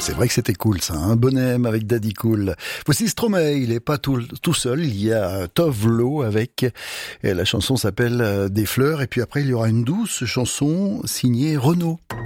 C'est vrai que c'était cool ça, un Bonhomme avec Daddy Cool. Voici Stromae, il est pas tout seul, il y a Tove Lo avec, et la chanson s'appelle Des fleurs, et puis après il y aura une douce chanson signée Renaud.